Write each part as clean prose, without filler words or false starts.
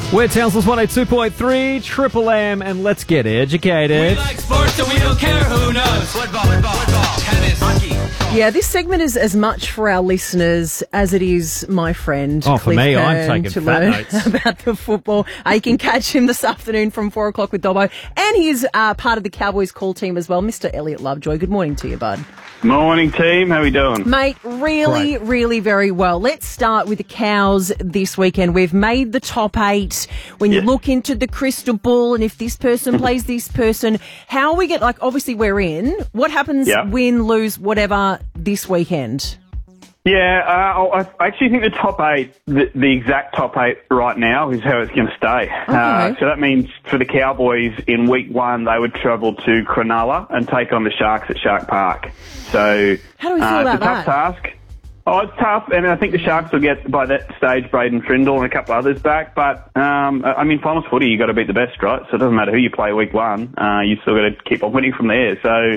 We're Townsville's 102.3, Triple M, and let's get educated. We like sports and we don't care who knows. Football, tennis, hockey. Yeah, this segment is as much for our listeners as it is my friend. Oh, for Cliff me, I'm Kern, taking to fat learn notes. about the football. You can catch him this afternoon from 4 o'clock with Dobbo. And he's part of the Cowboys call team as well, Mr. Elliot Lovejoy. Good morning to you, bud. Morning, team. How we doing? Mate, really very well. Let's start with the Cows this weekend. We've made the top 8. When you look into the crystal ball and if this person plays this person, how we get, obviously we're in. What happens, win, lose, whatever, this weekend? Yeah, I actually think the top 8, the exact top 8 right now is how it's going to stay. Okay. So that means for the Cowboys in week 1, they would travel to Cronulla and take on the Sharks at Shark Park. So how do we feel about it's a tough task. Oh, it's tough, and I think the Sharks will get, by that stage, Braden Trindle and a couple others back. But, finals footy, you got to beat the best, right? So it doesn't matter who you play week 1. You still got to keep on winning from there. So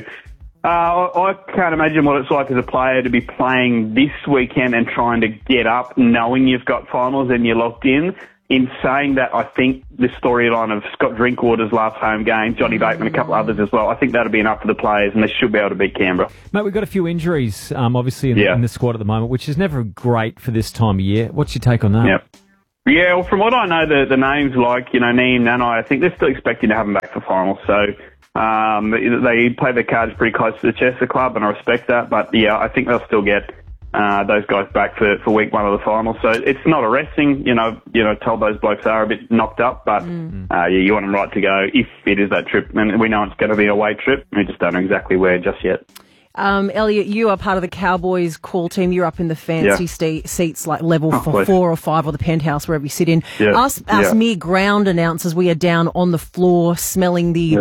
I can't imagine what it's like as a player to be playing this weekend and trying to get up knowing you've got finals and you're locked in. In saying that, I think the storyline of Scott Drinkwater's last home game, Johnny Bateman, a couple others as well, I think that'll be enough for the players and they should be able to beat Canberra. Mate, we've got a few injuries, obviously, in the squad at the moment, which is never great for this time of year. What's your take on that? Yep. Yeah, well, from what I know, the names like, Neem, Nanai, I think they're still expecting to have them back for finals. So they play their cards pretty close to the chest, the club, and I respect that. But, yeah, I think they'll still get those guys back for week 1 of the final. So it's not arresting, tell those blokes are a bit knocked up, but you want them right to go if it is that trip. And we know it's going to be a away trip. We just don't know exactly where just yet. Elliot, you are part of the Cowboys call team. You're up in the fancy seats, like level 4 or 5, or the penthouse, wherever you sit in. Us mere ground announcers, we are down on the floor smelling the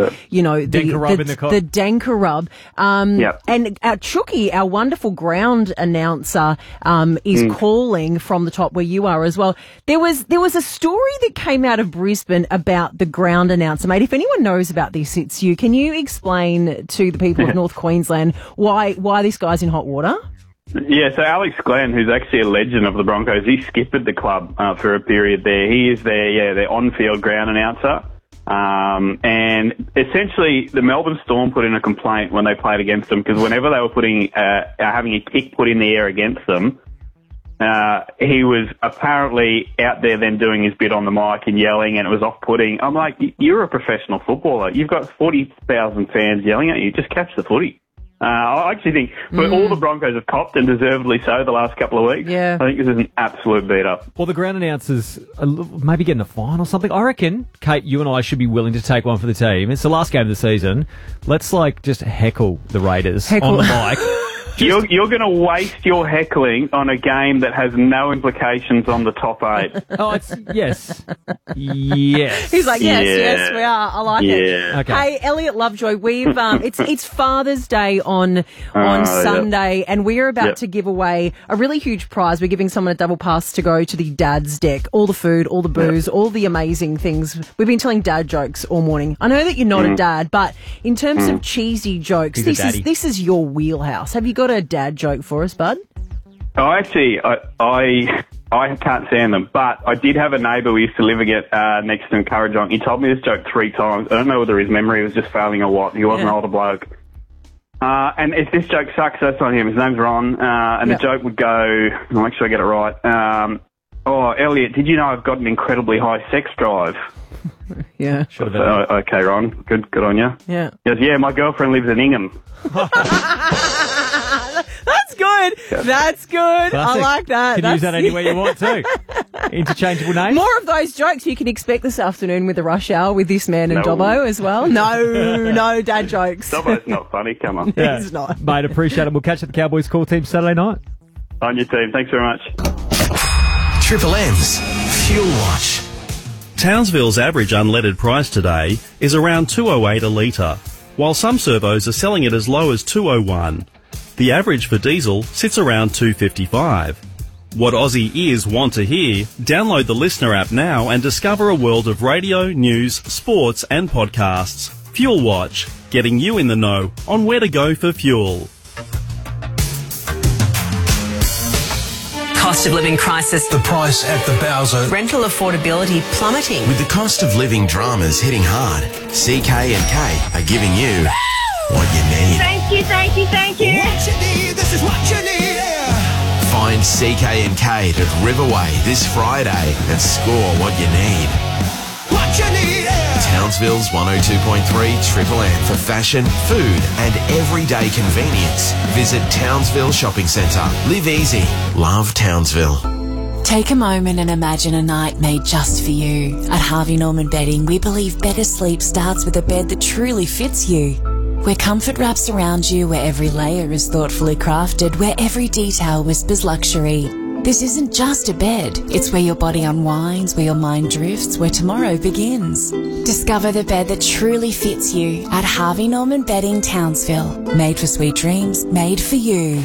Danker rub. And our Chucky, our wonderful ground announcer, is calling from the top where you are as well. There was a story that came out of Brisbane about the ground announcer, mate. If anyone knows about this, it's you. Can you explain to the people of North Queensland why this guy's in hot water? Yeah, so Alex Glenn, who's actually a legend of the Broncos, he skippered the club for a period there. He is their on-field ground announcer. And essentially, the Melbourne Storm put in a complaint when they played against them, because whenever they were having a kick put in the air against them, he was apparently out there then doing his bit on the mic and yelling, and it was off-putting. I'm like, you're a professional footballer. You've got 40,000 fans yelling at you. Just catch the footy. I actually think all the Broncos have copped, and deservedly so, the last couple of weeks. Yeah. I think this is an absolute beat-up. Well, the ground announcers maybe getting a fine or something. I reckon, Kate, you and I should be willing to take one for the team. It's the last game of the season. Let's, just heckle the Raiders on the mic. You're going to waste your heckling on a game that has no implications on the top 8. Oh, yes. Yes. He's like, yes, we are. I like it. Okay. Hey, Elliot Lovejoy, we've it's Father's Day on Sunday, and we're about to give away a really huge prize. We're giving someone a double pass to go to the Dad's Deck. All the food, all the booze, all the amazing things. We've been telling dad jokes all morning. I know that you're not a dad, but in terms of cheesy jokes, this is your wheelhouse. Have you got a dad joke for us, bud? Oh, actually, I can't stand them, but I did have a neighbour we used to live next to in Currajong. He told me this joke 3 times. I don't know whether his memory was just failing or what. He was an older bloke. And if this joke sucks, that's on him. His name's Ron. And the joke would go, I'll make sure I get it right. Elliot, did you know I've got an incredibly high sex drive? Yeah. Okay, Ron. Good on you. Yeah. He goes, my girlfriend lives in Ingham. That's good. That's good. Classic. I like that. You can use that anywhere you want to. Interchangeable names. More of those jokes you can expect this afternoon with the rush hour with this man and Dobbo as well. No dad jokes. Dobbo's not funny. Come on. Yeah. He's not. Mate, appreciate it. We'll catch you at the Cowboys call team Saturday night. On your team. Thanks very much. Triple M's Fuel Watch. Townsville's average unleaded price today is around $2.08 a litre, while some servos are selling it as low as $2.01. The average for diesel sits around $2.55. What Aussie ears want to hear? Download the Listener app now and discover a world of radio, news, sports and podcasts. Fuel Watch, getting you in the know on where to go for fuel. Cost cost of living crisis, The price at the Bowser. rental affordability plummeting. With the cost of living dramas hitting hard, CK&K are giving you what you need. Thank you, thank you, thank you. What you need, this is what you need. Find CK&K at Riverway this Friday and score what you need. What you need. Townsville's 102.3 Triple M for fashion, food and everyday convenience. Visit Townsville Shopping Centre. Live easy. Love Townsville. Take a moment and imagine a night made just for you. At Harvey Norman Bedding, we believe better sleep starts with a bed that truly fits you. Where comfort wraps around you, where every layer is thoughtfully crafted, where every detail whispers luxury. This isn't just a bed, it's where your body unwinds, where your mind drifts, where tomorrow begins. Discover the bed that truly fits you at Harvey Norman Bedding, Townsville. Made for sweet dreams, made for you.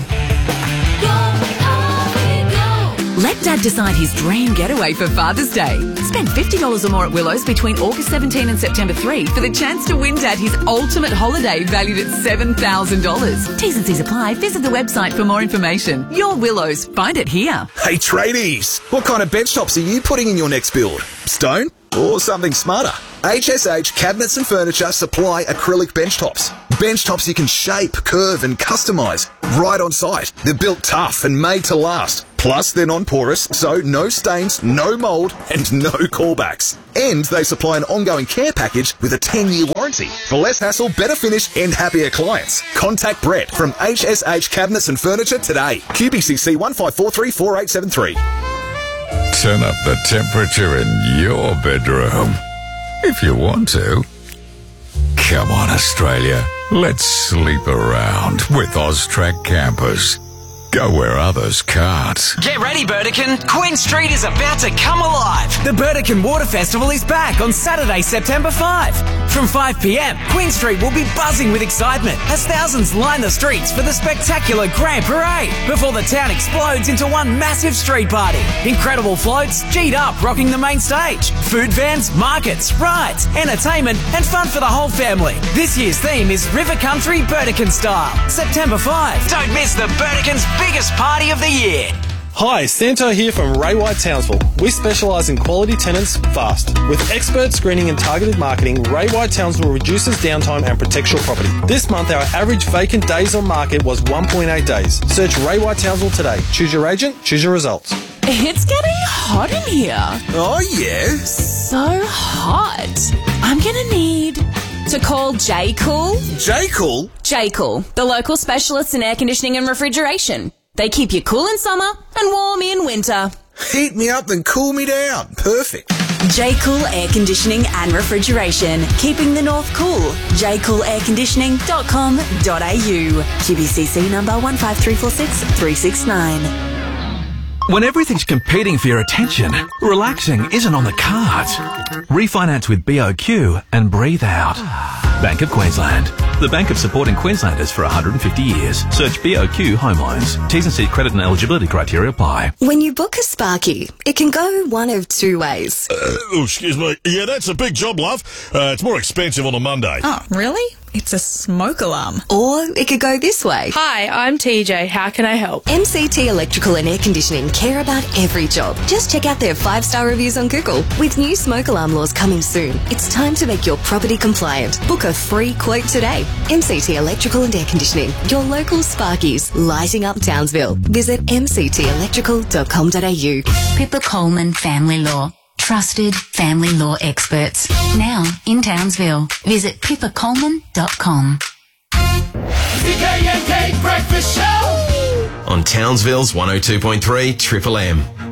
Let Dad decide his dream getaway for Father's Day. Spend $50 or more at Willows between August 17 and September 3 for the chance to win Dad his ultimate holiday valued at $7,000. T's and C's apply. Visit the website for more information. Your Willows. Find it here. Hey tradies, what kind of bench tops are you putting in your next build? Stone or something smarter? HSH Cabinets and Furniture supply acrylic bench tops. Bench tops you can shape, curve and customise right on site. They're built tough and made to last. Plus, they're non-porous, so no stains, no mould and no callbacks. And they supply an ongoing care package with a 10-year warranty. For less hassle, better finish and happier clients. Contact Brett from HSH Cabinets and Furniture today. QBCC 15434873. Turn up the temperature in your bedroom. If you want to. Come on, Australia. Let's sleep around with Austrac campers. Go where others can't. Get ready, Burdekin. Queen Street is about to come alive. The Burdekin Water Festival is back on Saturday, September 5. From 5 p.m, Queen Street will be buzzing with excitement as thousands line the streets for the spectacular Grand Parade before the town explodes into one massive street party. Incredible floats, G'd up rocking the main stage. Food vans, markets, rides, entertainment and fun for the whole family. This year's theme is River Country Burdekin Style. September 5. Don't miss the Burdekin's biggest party of the year. Hi, Santo here from Ray White Townsville. We specialise in quality tenants fast. With expert screening and targeted marketing, Ray White Townsville reduces downtime and protects your property. This month, our average vacant days on market was 1.8 days. Search Ray White Townsville today. Choose your agent, choose your results. It's getting hot in here. Oh, yeah? So hot. I'm gonna need to call J-Cool. J-Cool? J-Cool, the local specialists in air conditioning and refrigeration. They keep you cool in summer and warm in winter. Heat me up and cool me down. Perfect. J-Cool Air Conditioning and Refrigeration. Keeping the north cool. jcoolairconditioning.com.au. QBCC number 15346-369. When everything's competing for your attention, relaxing isn't on the cards. Refinance with BOQ and breathe out. Bank of Queensland. The bank of supporting Queenslanders for 150 years. Search BOQ Home Loans. T's and C credit and eligibility criteria apply. When you book a Sparky, it can go one of two ways. Excuse me. Yeah, that's a big job, love. It's more expensive on a Monday. Oh, really? It's a smoke alarm. Or it could go this way. Hi, I'm TJ. How can I help? MCT Electrical and Air Conditioning care about every job. Just check out their 5-star reviews on Google. With new smoke alarm laws coming soon, it's time to make your property compliant. Book a free quote today. MCT Electrical and Air Conditioning, your local Sparkies, lighting up Townsville. Visit mctelectrical.com.au. Pippa Coleman Family Law. Trusted family law experts. Now in Townsville. Visit pippacoleman.com. CK&K Breakfast Show On Townsville's 102.3 Triple M.